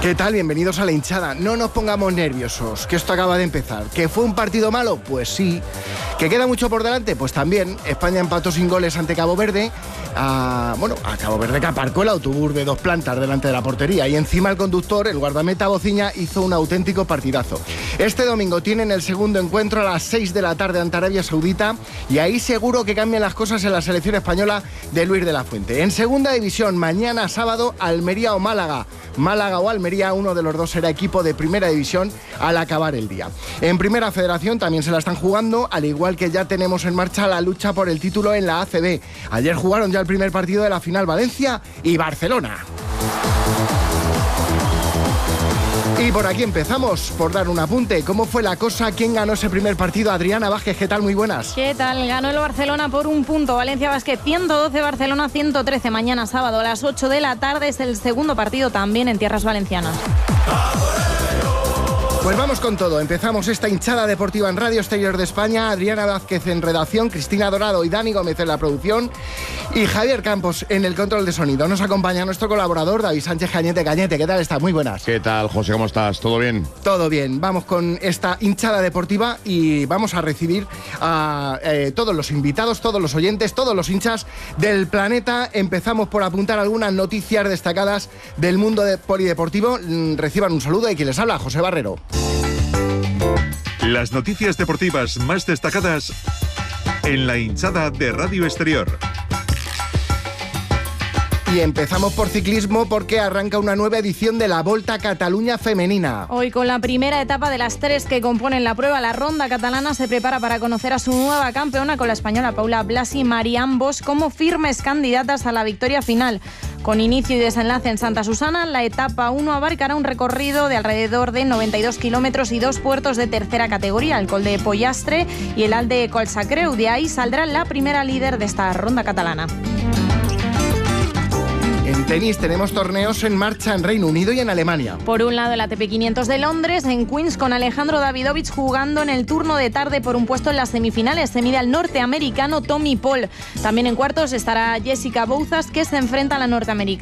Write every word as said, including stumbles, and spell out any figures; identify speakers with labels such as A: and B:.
A: ¿Qué tal? Bienvenidos a La Hinchada. No nos pongamos nerviosos, que esto acaba de empezar. ¿Que fue un partido malo? Pues sí. ¿Que queda mucho por delante? Pues también. España empató sin goles ante Cabo Verde. A, bueno, a Cabo Verde, que aparcó el autobús de dos plantas delante de la portería. Y encima el conductor, el guardameta Bociña, hizo un auténtico partidazo. Este domingo tienen el segundo encuentro a las seis de la tarde ante Arabia Saudita. Y ahí seguro que cambian las cosas en la selección española de Luis de la Fuente. En segunda división, mañana sábado, Almería o Málaga. Málaga o Almería, uno de los dos será equipo de primera división al acabar el día. En primera federación también se la están jugando, al igual que ya tenemos en marcha la lucha por el título en la A C B. Ayer jugaron ya el primer partido de la final Valencia y Barcelona. Y por aquí empezamos, por dar un apunte. ¿Cómo fue la cosa? ¿Quién ganó ese primer partido? Adriana Vázquez, ¿qué tal? Muy buenas.
B: ¿Qué tal? Ganó el Barcelona por un punto. Valencia Basket ciento doce, Barcelona ciento trece. Mañana sábado a las ocho de la tarde es el segundo partido también en tierras valencianas.
A: Pues vamos con todo. Empezamos esta hinchada deportiva en Radio Exterior de España. Adriana Vázquez en redacción, Cristina Dorado y Dani Gómez en la producción y Javier Campos en el control de sonido. Nos acompaña nuestro colaborador David Sánchez Cañete. Cañete, ¿qué tal estás? Muy buenas.
C: ¿Qué tal, José? ¿Cómo estás? ¿Todo bien?
A: Todo bien. Vamos con esta hinchada deportiva y vamos a recibir a eh, todos los invitados, todos los oyentes, todos los hinchas del planeta. Empezamos por apuntar algunas noticias destacadas del mundo de polideportivo. Reciban un saludo de quien les habla, José Barrero.
D: Las noticias deportivas más destacadas en la hinchada de Radio Exterior.
A: Y empezamos por ciclismo porque arranca una nueva edición de la Volta a Cataluña femenina.
B: Hoy con la primera etapa de las tres que componen la prueba, la ronda catalana se prepara para conocer a su nueva campeona con la española Paula Blasi y Marianne Vos como firmes candidatas a la victoria final. Con inicio y desenlace en Santa Susana, la etapa uno abarcará un recorrido de alrededor de noventa y dos kilómetros y dos puertos de tercera categoría, el Col de Pollastre y el Alt de Collsacreu. De ahí saldrá la primera líder de esta ronda catalana.
A: En tenis tenemos torneos en marcha en Reino Unido y en Alemania.
B: Por un lado el A T P quinientos de Londres, en Queens con Alejandro Davidovich jugando en el turno de tarde por un puesto en las semifinales. Se mide al norteamericano Tommy Paul. También en cuartos estará Jessica Bouzas, que se enfrenta a la norteamericana